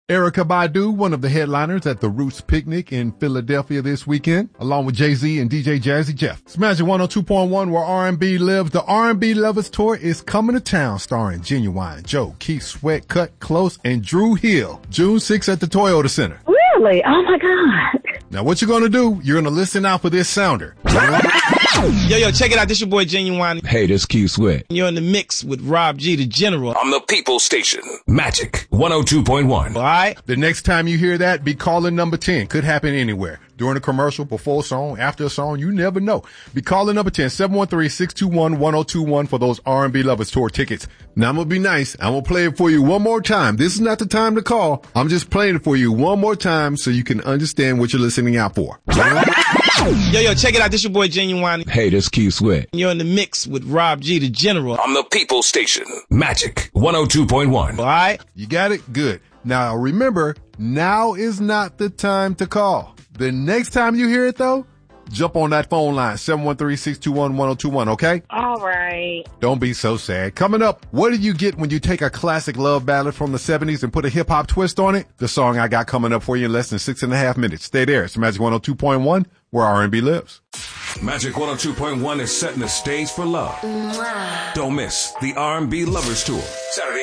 Erykah Badu, one of the headliners at the Roots Picnic in Philadelphia this weekend, along with Jay-Z and DJ Jazzy Jeff. It's Magic 102.1 where R&B lives. The R&B Lovers Tour is coming to town starring Genuine, Joe, Keith Sweat, Cut Close, and Drew Hill. June 6th at the Toyota Center. Really? Oh my God. Now what you're going to do, you're going to listen out for this sounder. Yo, check it out. This your boy Genuine. Hey, this Keith Sweat. You're in the mix with Rob G, the General. On the People Station. Magic 102.1. All right? The next time you hear that, be calling number 10. Could happen anywhere. During a commercial, before a song, after a song, you never know. Be calling number 10, 713-621-1021 for those R&B Lovers Tour tickets. Now I'm going to be nice. I'm going to play it for you one more time. This is not the time to call. I'm just playing it for you one more time so you can understand what you're listening out for. Yo, check it out. This your boy Genuine. Hey, this Keith Sweat. You're in the mix with Rob G, the General. On the People Station. Magic 102.1. All right? You got it? Good. Now remember, now is not the time to call. The next time you hear it though, jump on that phone line, 713-621-1021, okay? All right. Don't be so sad. Coming up, what do you get when you take a classic love ballad from the 70s and put a hip-hop twist on it? The song I got coming up for you in less than 6.5 minutes. Stay there. It's Magic 102.1, where R&B lives. Magic 102.1 is setting the stage for love. Don't miss the R&B Lovers Tour. Saturday